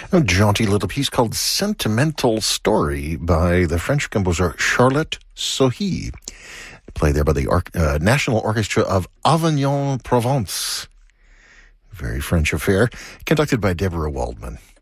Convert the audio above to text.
A jaunty little piece called Sentimental Story by the French composer Charlotte Sohi. Played there by the National Orchestra of Avignon, Provence. Very French affair. Conducted by Deborah Waldman.